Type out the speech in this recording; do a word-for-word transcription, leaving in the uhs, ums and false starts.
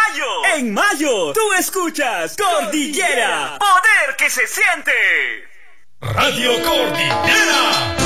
mayo. En mayo, tú escuchas Cordillera. Poder que se siente. Radio Cordillera.